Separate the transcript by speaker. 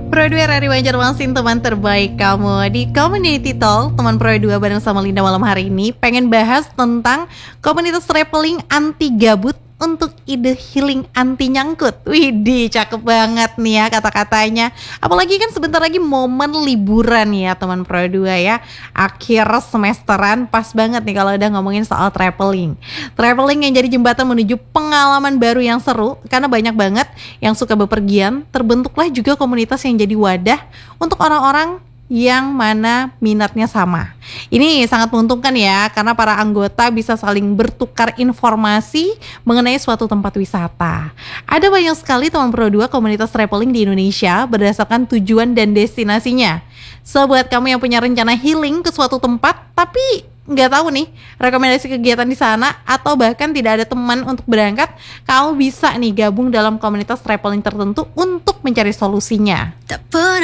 Speaker 1: Pro 2 Radio Banjarmasin, teman terbaik kamu. Di Community Talk, teman Pro 2 bareng sama Linda malam hari ini pengen bahas tentang komunitas traveling anti gabut untuk ide healing anti nyangkut. Widih, cakep banget nih ya kata-katanya. Apalagi kan sebentar lagi momen liburan ya teman Pro 2 ya. Akhir semesteran pas banget nih kalau udah ngomongin soal traveling. Traveling yang jadi jembatan menuju pengalaman baru yang seru. Karena banyak banget yang suka bepergian. Terbentuklah juga komunitas yang jadi wadah untuk orang-orang yang mana minatnya sama. Ini sangat menguntungkan ya, karena para anggota bisa saling bertukar informasi mengenai suatu tempat wisata. Ada banyak sekali teman Pro 2 komunitas traveling di Indonesia berdasarkan tujuan dan destinasinya. So buat kamu yang punya rencana healing ke suatu tempat tapi nggak tahu nih rekomendasi kegiatan di sana atau bahkan tidak ada teman untuk berangkat, kamu bisa nih gabung dalam komunitas traveling tertentu untuk mencari solusinya.